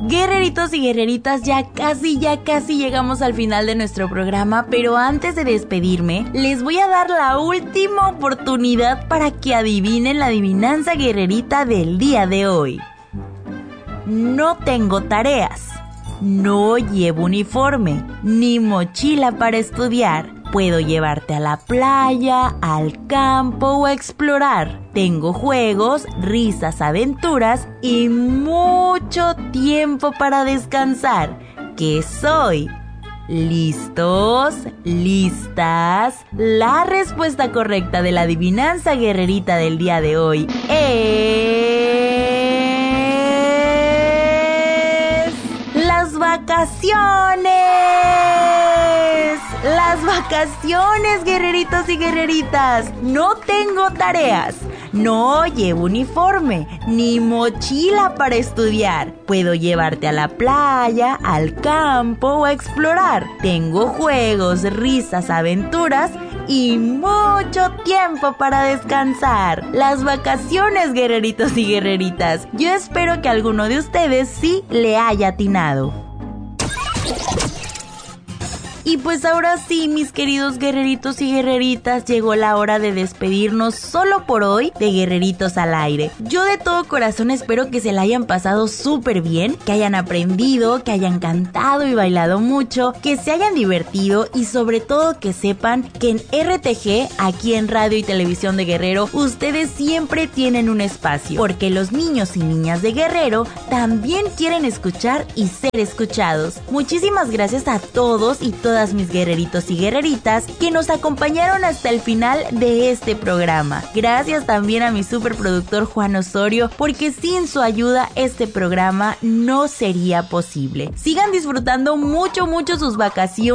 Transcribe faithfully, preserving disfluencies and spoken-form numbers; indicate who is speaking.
Speaker 1: Guerreritos y guerreritas, ya casi, ya casi llegamos al final de nuestro programa, pero antes de despedirme, les voy a dar la última oportunidad para que adivinen la adivinanza guerrerita del día de hoy. No tengo tareas, no llevo uniforme, ni mochila para estudiar. Puedo llevarte a la playa, al campo o a explorar. Tengo juegos, risas, aventuras y mucho tiempo para descansar. ¿Qué soy? ¿Listos? ¿Listas? La respuesta correcta de la adivinanza guerrerita del día de hoy es... ¡las vacaciones! ¡Las vacaciones, guerreritos y guerreritas! No tengo tareas, no llevo uniforme, ni mochila para estudiar. Puedo llevarte a la playa, al campo o a explorar. Tengo juegos, risas, aventuras y mucho tiempo para descansar. Las vacaciones, guerreritos y guerreritas. Yo espero que alguno de ustedes sí le haya atinado. Y pues ahora sí, mis queridos guerreritos y guerreritas, llegó la hora de despedirnos solo por hoy de Guerreritos al Aire. Yo de todo corazón espero que se la hayan pasado súper bien, que hayan aprendido, que hayan cantado y bailado mucho, que se hayan divertido y sobre todo que sepan que en R T G, aquí en Radio y Televisión de Guerrero, ustedes siempre tienen un espacio, porque los niños y niñas de Guerrero también quieren escuchar y ser escuchados. Muchísimas gracias a todos y todas mis guerreritos y guerreritas que nos acompañaron hasta el final de este programa. Gracias también a mi superproductor Juan Osorio, porque sin su ayuda este programa no sería posible. Sigan disfrutando mucho mucho sus vacaciones